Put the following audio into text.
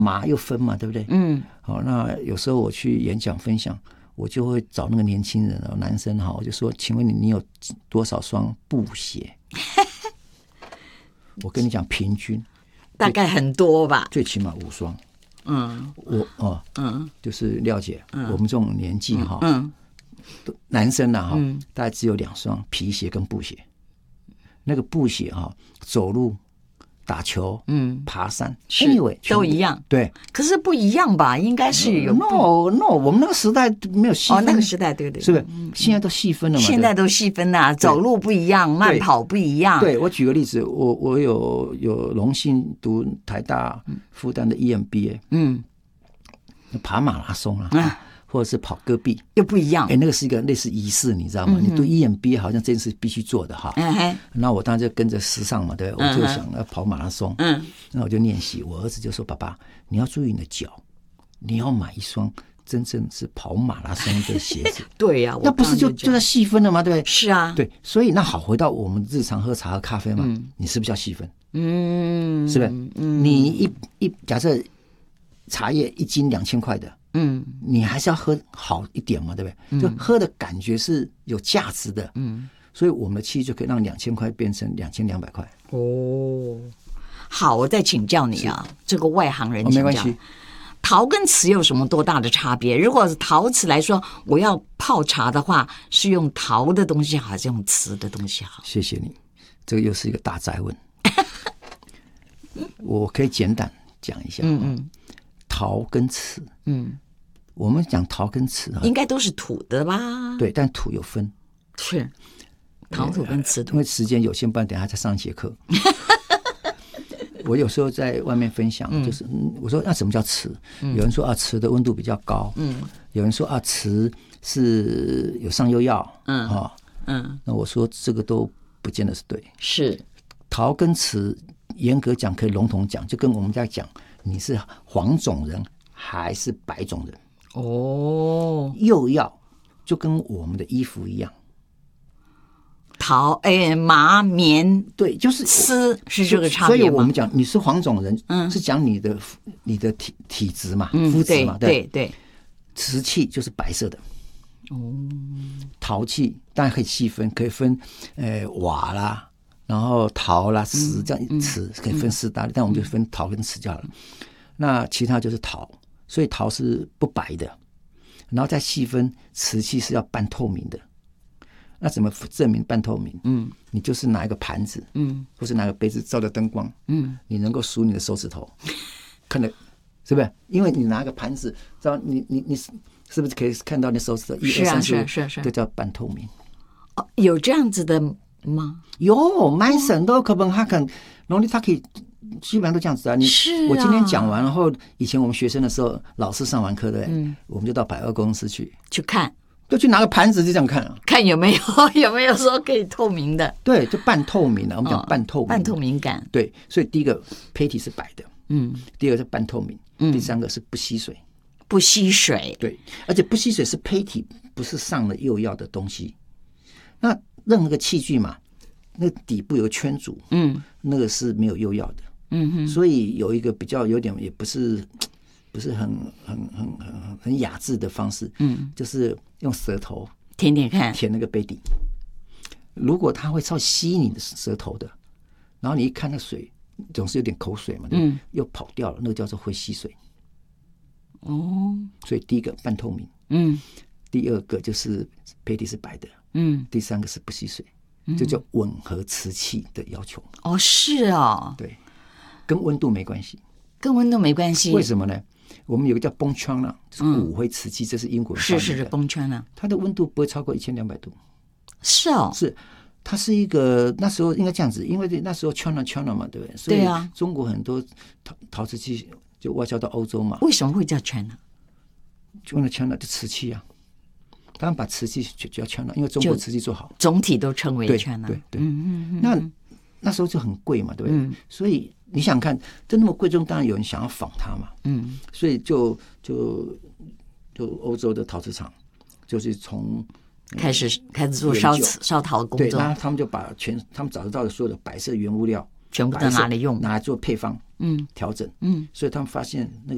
麻又分嘛，对不对？好，那有时候我去演讲分享，我就会找那个年轻人男生哈，我就说，请问你有多少双布鞋？我跟你讲，平均大概很多吧， 最起码5双。就是廖姐，我们这种年纪哈，男生啊哈，大概只有2双皮鞋跟布鞋。那个布鞋哈，走路、打球、爬山，anyway 都一样。 对， 可是不一样吧？应该是有。 No， 我们那个时代没有细分。 那个时代对， 是不是？现在都细分了嘛？ 现在都细分了，走路不一样，慢跑不一样。 对，我举个例子，我有荣幸读台大、复旦的 EMBA，爬马拉松啊。或者是跑戈壁又不一样， 那个是一个类似仪式，你知道吗？你读 EMBA 好像这件事必须做的哈。那我当然就跟着时尚嘛，对，我就想要跑马拉松。那我就练习。我儿子就说：“爸爸，你要注意你的脚，你要买一双真正是跑马拉松的鞋子。” 对呀， 那不是就在细分了吗？对不对？ 是啊， 对，所以那好，回到我们日常喝茶喝咖啡嘛，你是不是要细分？是不是？你假设茶叶1斤2000块的。你还是要喝好一点嘛，对不对？就喝的感觉是有价值的。所以我们的气就可以让2000块变成2200块。 好，我再请教你啊，这个外行人请教。 没关系。 陶跟瓷有什么多大的差别？如果是陶瓷来说，我要泡茶的话，是用陶的东西好，还是用瓷的东西好？ 谢谢你，这个又是一个大哉问。我可以简单讲一下。陶跟瓷，我们讲陶跟瓷应该都是土的吧？ 对，但土有分， 是陶土跟瓷土。 因为时间有限，不然等一下再上一节课。我有时候在外面分享，就是我说那什么叫瓷？有人说啊，瓷的温度比较高，有人说啊，瓷是有上釉药，那我说这个都不见得是对。 是陶跟瓷，严格讲可以笼统讲，就跟我们在讲。你是黄种人还是白种人？釉药就跟我们的衣服一样， 陶麻棉， 对，就是丝是这个差别吗？ 所以我们讲你是黄种人，是讲你的体质嘛，肤质嘛， 对。 瓷器就是白色的，陶器当然可以细分，可以分瓦啦。然后陶啦、瓷这样瓷可以分4大类，但我们就分陶跟瓷就好了。那其他就是陶，所以陶是不白的，然后再细分瓷器是要半透明的。那怎么证明半透明？你就是拿一个盘子，或是拿个杯子照着灯光，你能够数你的手指头，看得是不是？因为你拿个盘子，知道你是不是可以看到你手指头1、2、3、4、5，这叫半透明。 有这样子的吗？ 有，满省都可本哈肯，然后他可以基本上都这样子啊。我今天讲完，然后以前我们学生的时候，老师上完课对，我们就到百货公司去看， 就去拿个盘子就这样看啊， 看有没有说可以透明的。 对，就半透明的，我们讲半透明， 半透明感。 对，所以第一个胚体是白的，第二个是半透明，第三个是不吸水。 不吸水， 对，而且不吸水是胚体，不是上了釉药的东西。那任何个器具嘛，那底部有个圈组，那个是没有釉药的，所以有一个比较有点也不是很雅致的方式，就是用舌头舔看， 舔那个杯底。如果它会稍微吸你的舌头的，然后你一看那水总是有点口水嘛，又跑掉了，那个叫做会吸水。所以第一个半透明，第二个就是胚体是白的，第三个是不吸水，这叫吻合瓷器的要求。 是哦， 对，跟温度没关系， 跟温度没关系。 为什么呢？我们有个叫崩圈了，就是骨灰瓷器，这是英国人发明的。 是崩圈了， 它的温度不会超过1200度。 是哦， 是。它是一个那时候应该这样子，因为那时候圈了嘛，对不对？所以中国很多陶瓷器就外销到欧洲嘛。 为什么会叫圈呢？ 就用了圈了，就瓷器啊。他们把瓷器就叫圈了，因为中国瓷器做好， 总体都称为圈了。 对，那时候就很贵嘛，对不对？所以你想看，就那么贵重，当然有人想要仿它嘛。所以就欧洲的陶瓷厂就是从开始做烧陶工作， 对，那他们就把他们找得到的所有的白色原物料全部都拿来用， 拿来做配方，调整，所以他们发现那个